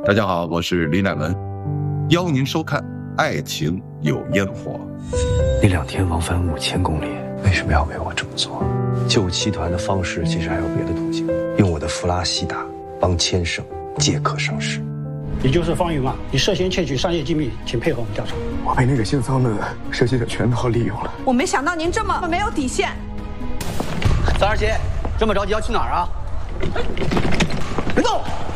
大家好，我是李乃文，邀您收看《爱情有烟火》。 那2天往返5000公里，为什么要为我这么做？救妻团的方式其实还有别的途径，用我的弗拉西达帮千胜借壳上市。 你就是方云嘛？你涉嫌窃取商业机密，请配合我们调查。 我被那个姓桑的设计者全套利用了。 我没想到您这么没有底线。 327，这么着急要去哪儿啊？别动！